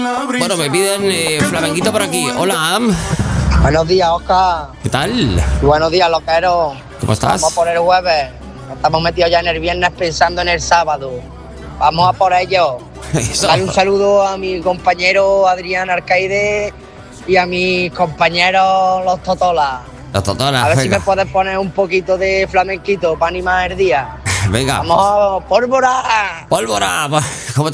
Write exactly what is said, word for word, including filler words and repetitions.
Bueno, me piden eh, flamenquito por aquí. Hola. Buenos días, Oscar. ¿Qué tal? Buenos días, loqueros. ¿Cómo estás? Vamos por el jueves. Estamos metidos ya en el viernes pensando en el sábado. Vamos a por ello. Eso. Dale un saludo a mi compañero Adrián Arcaide y a mis compañeros los Totolas. Los Totolas, A ver venga. si me puedes poner un poquito de flamenquito para animar el día. Venga. Vamos, pólvora. Pólvora. ¿Cómo